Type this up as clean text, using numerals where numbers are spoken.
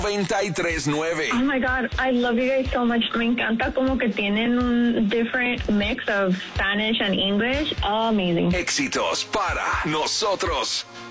93.9. Oh my God, I love you guys so much. Me encanta como que tienen un different mix of Spanish and English. Oh, amazing. Éxitos para nosotros.